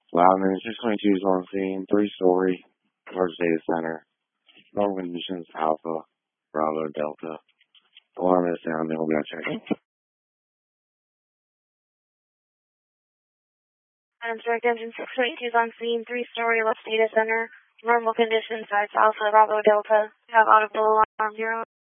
Loudman, 622 is on scene, three-story, large data center. Normal conditions, Alpha, Bravo, Delta. Alarm is down, then we'll be checking. Direct engine 622 is on scene, three-story, left data center. Normal conditions, size Alpha, Bravo, Delta. We have audible alarm 0.